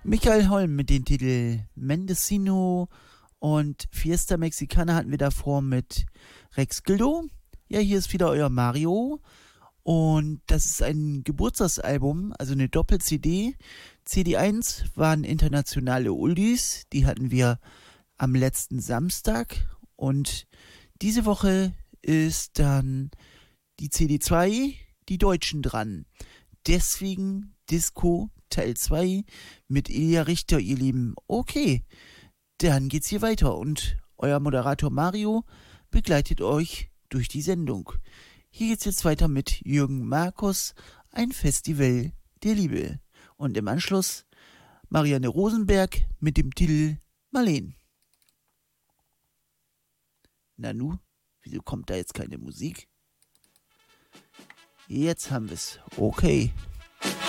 Michael Holm mit dem Titel Mendocino und Fiesta Mexicana hatten wir davor mit Rex Gildo. Ja, hier ist wieder euer Mario und das ist ein Geburtstagsalbum, also eine Doppel-CD. CD1 waren internationale Oldies, die hatten wir am letzten Samstag und diese Woche ist dann die CD2, die Deutschen dran. Deswegen Disco Teil 2 mit Ilja Richter, ihr Lieben. Okay, dann geht's hier weiter und euer Moderator Mario begleitet euch durch die Sendung. Hier geht's jetzt weiter mit Jürgen Markus, ein Festival der Liebe. Und im Anschluss Marianne Rosenberg mit dem Titel Marleen. Nanu, wieso kommt da jetzt keine Musik? Jetzt haben wir's. Okay.